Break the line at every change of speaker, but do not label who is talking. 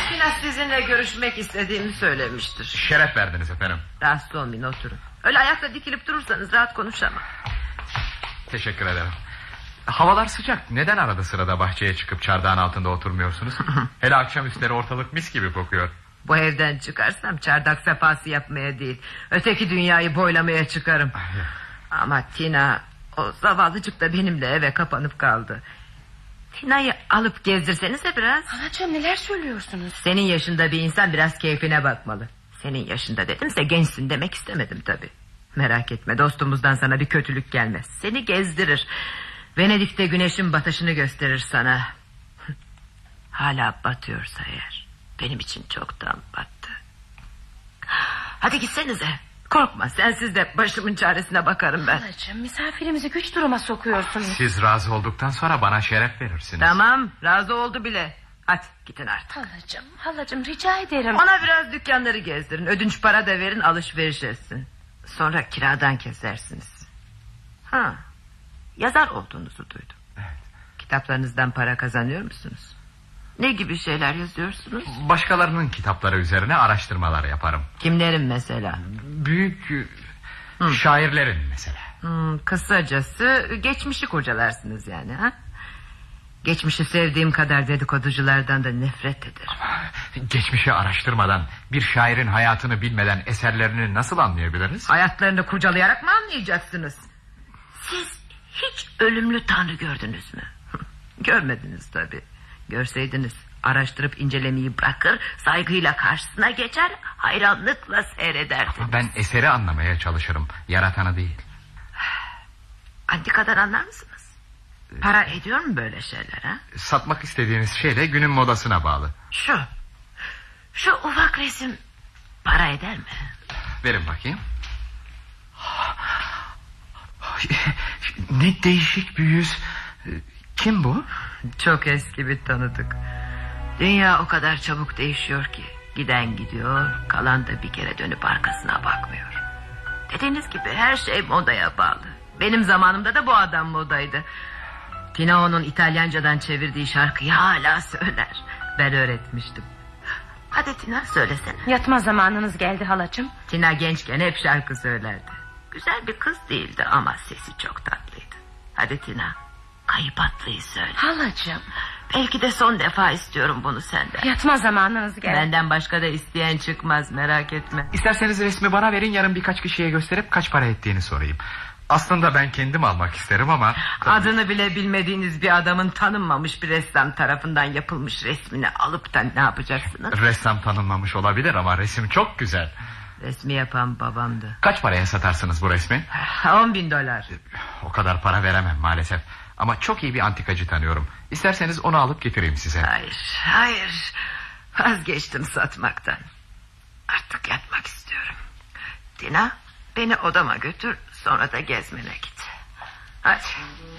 Tina sizinle görüşmek istediğimi söylemiştir.
Şeref verdiniz efendim.
Rahatsız olmayın, oturun. Öyle ayakta dikilip durursanız rahat konuşamam.
Teşekkür ederim. Havalar sıcak. Neden arada sırada bahçeye çıkıp çardağın altında oturmuyorsunuz? Hele akşamüstleri ortalık mis gibi kokuyor.
Bu evden çıkarsam çardak sefası yapmaya değil, öteki dünyayı boylamaya çıkarım. Ama Tina, o zavallıcık da benimle eve kapanıp kaldı. Tina'yı alıp gezdirsenize biraz.
Halacığım, neler söylüyorsunuz?
Senin yaşında bir insan biraz keyfine bakmalı. Senin yaşında dedimse gençsin demek istemedim tabii. Merak etme, dostumuzdan sana bir kötülük gelmez. Seni gezdirir. Venedik'te güneşin batışını gösterir sana. Hala batıyorsa eğer, benim için çoktan battı. Hadi gitsenize. Korkma, sensiz de başımın çaresine bakarım ben.
Halacığım, misafirimizi güç duruma sokuyorsunuz.
Siz razı olduktan sonra bana şeref verirsiniz.
Tamam, razı oldu bile. Hadi gidin artık.
Halacığım rica ederim.
Ona biraz dükkanları gezdirin, ödünç para da verin, alışveriş etsin. Sonra kiradan kesersiniz. Yazar olduğunuzu duydum.
Evet.
Kitaplarınızdan para kazanıyor musunuz? Ne gibi şeyler yazıyorsunuz?
Başkalarının kitapları üzerine araştırmalar yaparım.
Kimlerin mesela?
Büyük şairlerin mesela.
Kısacası geçmişi kurcalarsınız yani, ha? Geçmişi sevdiğim kadar dedikoduculardan da nefret ederim.
Geçmişi araştırmadan, bir şairin hayatını bilmeden eserlerini nasıl anlayabiliriz?
Hayatlarını kurcalayarak mı anlayacaksınız? Siz hiç ölümlü tanrı gördünüz mü? Görmediniz tabii. Görseydiniz araştırıp incelemeyi bırakır, saygıyla karşısına geçer, hayranlıkla seyrederdiniz.
Ama ben eseri anlamaya çalışırım, yaratanı değil.
Antikadan anlar mısınız? Para ediyor mu böyle şeyler, ha?
Satmak istediğiniz şey de günün modasına bağlı.
Şu ufak resim para eder mi?
Verin bakayım. Ne değişik bir yüz. Kim bu?
Çok eski bir tanıdık. Dünya o kadar çabuk değişiyor ki, giden gidiyor, kalan da bir kere dönüp arkasına bakmıyor. Dediğiniz gibi her şey modaya bağlı. Benim zamanımda da bu adam modaydı. Tinao'nun İtalyancadan çevirdiği şarkıyı hala söyler. Ben öğretmiştim. Hadi Tina, söylesene.
Yatma zamanınız geldi halacığım.
Tina gençken hep şarkı söylerdi. Güzel bir kız değildi ama sesi çok tatlıydı. Hadi Tina, Kayıp Atlı'yı söyle.
Halacığım,
belki de son defa istiyorum bunu senden.
yatma zamanınız geldi.
Benden başka da isteyen çıkmaz, merak etme.
İsterseniz resmi bana verin, yarın birkaç kişiye gösterip kaç para ettiğini sorayım. Aslında ben kendim almak isterim ama...
Adını bile bilmediğiniz bir adamın tanınmamış bir ressam tarafından yapılmış resmini alıp da ne yapacaksınız?
Ressam tanınmamış olabilir ama resim çok güzel.
Resmi yapan babamdı.
Kaç paraya satarsınız bu resmi?
$10.000.
O kadar para veremem maalesef. Ama çok iyi bir antikacı tanıyorum. İsterseniz onu alıp getireyim size.
Hayır. Vazgeçtim satmaktan. Artık yatmak istiyorum. Tina, beni odama götür, sonra da gezmene git. Hadi.